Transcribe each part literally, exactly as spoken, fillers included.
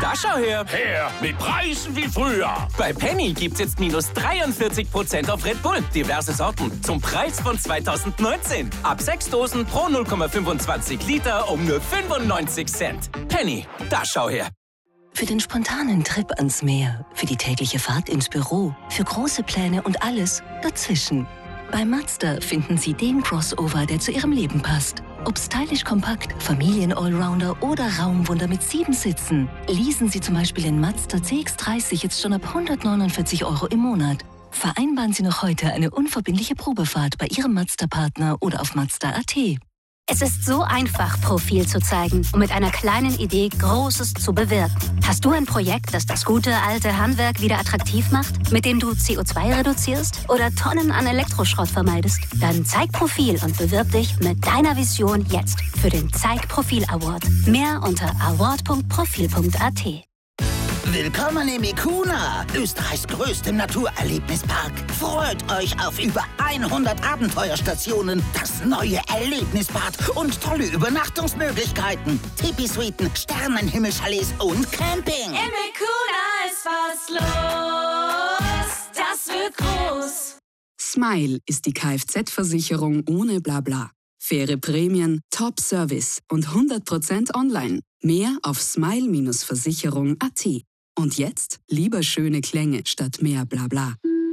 da schau her. Her, mit Preisen wie früher. Bei Penny gibt's jetzt minus dreiundvierzig Prozent auf Red Bull. Diverse Sorten zum Preis von zweitausendneunzehn. Ab sechs Dosen pro null Komma fünfundzwanzig Liter um nur fünfundneunzig Cent. Penny, da schau her. Für den spontanen Trip ans Meer, für die tägliche Fahrt ins Büro, für große Pläne und alles dazwischen. Bei Mazda finden Sie den Crossover, der zu Ihrem Leben passt. Ob stylisch kompakt, Familien-Allrounder oder Raumwunder mit sieben Sitzen. Leasen Sie zum Beispiel den Mazda C X dreißig jetzt schon ab hundertneunundvierzig Euro im Monat. Vereinbaren Sie noch heute eine unverbindliche Probefahrt bei Ihrem Mazda-Partner oder auf Mazda Punkt A T. Es ist so einfach, Profil zu zeigen und mit einer kleinen Idee Großes zu bewirken. Hast du ein Projekt, das das gute alte Handwerk wieder attraktiv macht, mit dem du C O zwei reduzierst oder Tonnen an Elektroschrott vermeidest? Dann zeig Profil und bewirb dich mit deiner Vision jetzt für den Zeig Profil Award. Mehr unter award punkt profil punkt a t. Willkommen im Ikuna, Österreichs größtem Naturerlebnispark. Freut euch auf über hundert Abenteuerstationen, das neue Erlebnisbad und tolle Übernachtungsmöglichkeiten. Tipi-Suiten, Sternenhimmelchalets und Camping. Im Ikuna ist was los, das wird groß. Smile ist die Kfz-Versicherung ohne Blabla. Faire Prämien, Top-Service und hundert Prozent online. Mehr auf smile Bindestrich versicherung punkt a t. Und jetzt lieber schöne Klänge statt mehr Blabla.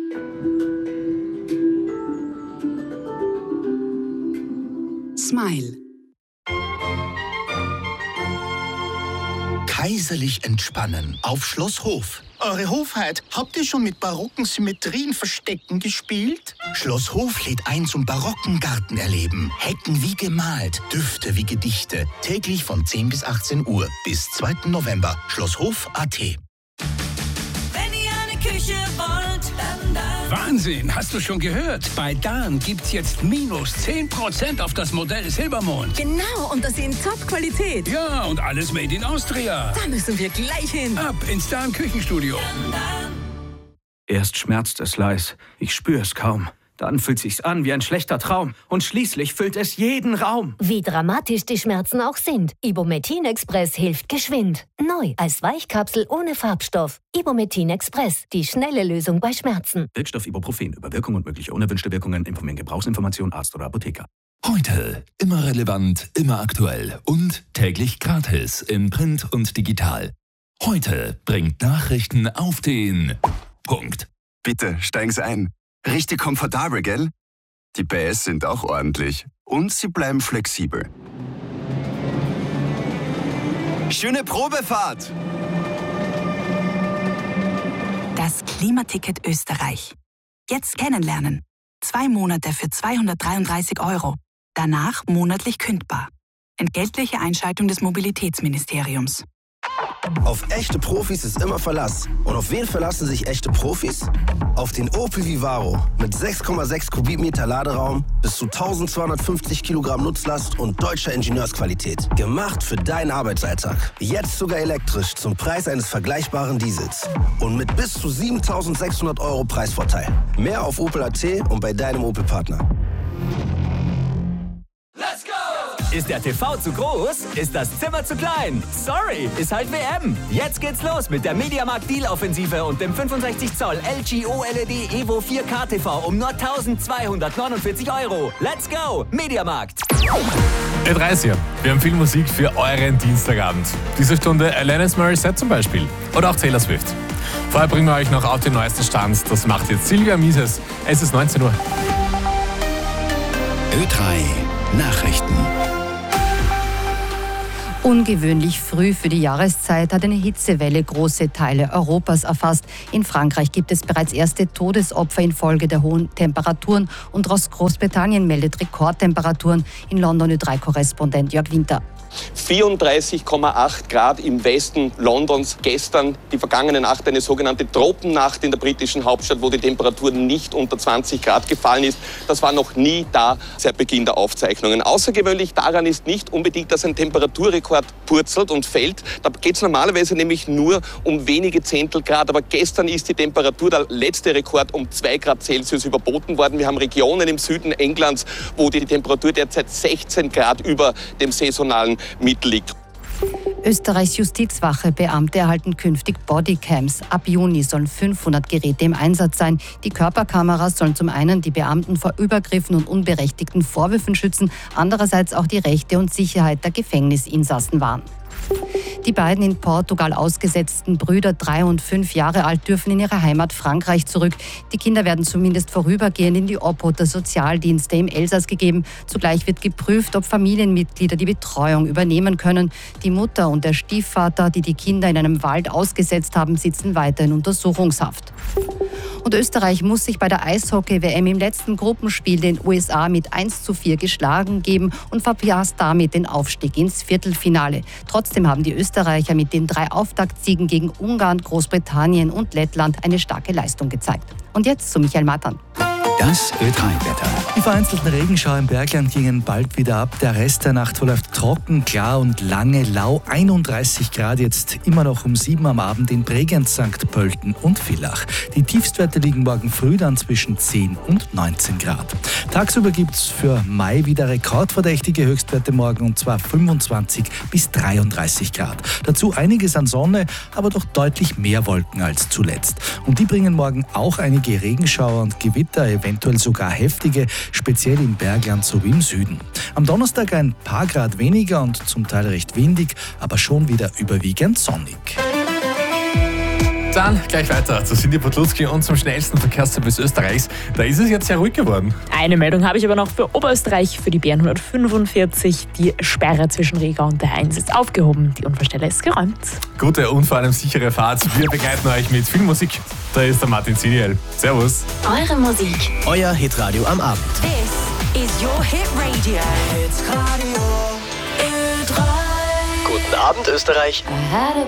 Smile. Kaiserlich entspannen auf Schloss Hof. Eure Hofheit, habt ihr schon mit barocken Symmetrien Verstecken gespielt? Schloss Hof lädt ein zum barocken Gartenerleben. Hecken wie gemalt, Düfte wie Gedichte. Täglich von zehn bis achtzehn Uhr bis zweiten November. Schlosshof punkt a t. Wenn ihr eine Küche wollt, dann da. Wahnsinn, hast du schon gehört? Bei Dahn gibt's jetzt minus zehn Prozent auf das Modell Silbermond. Genau, und das in Top-Qualität. Ja, und alles made in Austria. Da müssen wir gleich hin. Ab ins Dahn Küchenstudio. Erst schmerzt es leis, ich spüre es kaum. Dann fühlt sich's an wie ein schlechter Traum. Und schließlich füllt es jeden Raum. Wie dramatisch die Schmerzen auch sind. Ibumetin Express hilft geschwind. Neu als Weichkapsel ohne Farbstoff. Ibumetin Express, die schnelle Lösung bei Schmerzen. Wirkstoff Ibuprofen. Über Wirkung und mögliche unerwünschte Wirkungen informieren Gebrauchsinformation Arzt oder Apotheker. Heute immer relevant, immer aktuell und täglich gratis in Print und digital. Heute bringt Nachrichten auf den Punkt. Bitte steigen Sie ein. Richtig komfortabel, gell? Die P S sind auch ordentlich. Und sie bleiben flexibel. Schöne Probefahrt! Das Klimaticket Österreich. Jetzt kennenlernen. Zwei Monate für zweihundertdreiunddreißig Euro. Danach monatlich kündbar. Entgeltliche Einschaltung des Mobilitätsministeriums. Auf echte Profis ist immer Verlass. Und auf wen verlassen sich echte Profis? Auf den Opel Vivaro mit sechs Komma sechs Kubikmeter Laderaum, bis zu eintausendzweihundertfünfzig Kilogramm Nutzlast und deutscher Ingenieursqualität. Gemacht für deinen Arbeitsalltag. Jetzt sogar elektrisch zum Preis eines vergleichbaren Diesels. Und mit bis zu siebentausendsechshundert Euro Preisvorteil. Mehr auf Opel Punkt a t und bei deinem Opel-Partner. Ist der T V zu groß? Ist das Zimmer zu klein? Sorry, ist halt W M. Jetzt geht's los mit der Mediamarkt Deal-Offensive und dem fünfundsechzig Zoll L G O L E D Evo vier K T V um nur eintausendzweihundertneunundvierzig Euro. Let's go, Mediamarkt. Ed Reis hier. Wir haben viel Musik für euren Dienstagabend. Diese Stunde Alanis Morissette zum Beispiel. Oder auch Taylor Swift. Vorher bringen wir euch noch auf den neuesten Stand. Das macht jetzt Silvia Mises. Es ist neunzehn Uhr. Ö drei Nachrichten. Ungewöhnlich früh für die Jahreszeit hat eine Hitzewelle große Teile Europas erfasst. In Frankreich gibt es bereits erste Todesopfer infolge der hohen Temperaturen und aus Großbritannien meldet Rekordtemperaturen. In London Ö drei Korrespondent Jörg Winter. vierunddreißig Komma acht Grad im Westen Londons. Gestern, die vergangene Nacht, eine sogenannte Tropennacht in der britischen Hauptstadt, wo die Temperatur nicht unter zwanzig Grad gefallen ist. Das war noch nie da seit Beginn der Aufzeichnungen. Außergewöhnlich daran ist nicht unbedingt, dass ein Temperaturrekord purzelt und fällt. Da geht es normalerweise nämlich nur um wenige Zehntel Grad. Aber gestern ist die Temperatur, der letzte Rekord, um zwei Grad Celsius überboten worden. Wir haben Regionen im Süden Englands, wo die Temperatur derzeit sechzehn Grad über dem saisonalen Mittel liegt. Österreichs Justizwache Beamte erhalten künftig Bodycams. Ab Juni sollen fünfhundert Geräte im Einsatz sein. Die Körperkameras sollen zum einen die Beamten vor Übergriffen und unberechtigten Vorwürfen schützen, andererseits auch die Rechte und Sicherheit der Gefängnisinsassen wahren. Die beiden in Portugal ausgesetzten Brüder, drei und fünf Jahre alt, dürfen in ihre Heimat Frankreich zurück. Die Kinder werden zumindest vorübergehend in die Obhut der Sozialdienste im Elsass gegeben. Zugleich wird geprüft, ob Familienmitglieder die Betreuung übernehmen können. Die Mutter und der Stiefvater, die die Kinder in einem Wald ausgesetzt haben, sitzen weiter in Untersuchungshaft. Und Österreich muss sich bei der Eishockey-W M im letzten Gruppenspiel den U S A mit eins zu vier geschlagen geben und verpasst damit den Aufstieg ins Viertelfinale. Trotzdem haben die Österreicher mit den drei Auftaktsiegen gegen Ungarn, Großbritannien und Lettland eine starke Leistung gezeigt. Und jetzt zu Michael Matan. Das Ö drei Wetter. Die vereinzelten Regenschauer im Bergland gingen bald wieder ab. Der Rest der Nacht verläuft trocken, klar und lange lau. einunddreißig Grad jetzt immer noch um sieben am Abend in Bregenz, Sankt Pölten und Villach. Die Tiefstwerte liegen morgen früh dann zwischen zehn und neunzehn Grad. Tagsüber gibt es für Mai wieder rekordverdächtige Höchstwerte morgen, und zwar fünfundzwanzig bis dreiunddreißig Grad. Dazu einiges an Sonne, aber doch deutlich mehr Wolken als zuletzt. Und die bringen morgen auch einige Regenschauer und Gewitter, eventuell sogar heftige, speziell im Bergland sowie im Süden. Am Donnerstag ein paar Grad weniger und zum Teil recht windig, aber schon wieder überwiegend sonnig. Dann gleich weiter zu Cindy Podlutzki und zum schnellsten Verkehrsservice Österreichs. Da ist es jetzt sehr ruhig geworden. Eine Meldung habe ich aber noch für Oberösterreich, für die B N hundertfünfundvierzig. Die Sperre zwischen Riga und der eins ist aufgehoben. Die Unfallstelle ist geräumt. Gute und vor allem sichere Fahrt. Wir begleiten euch mit viel Musik. Da ist der Martin Ziniel. Servus. Eure Musik. Euer Hitradio am Abend. This is your Hit Radio. Hit Radio. Ö drei. Guten Abend, Österreich. I had a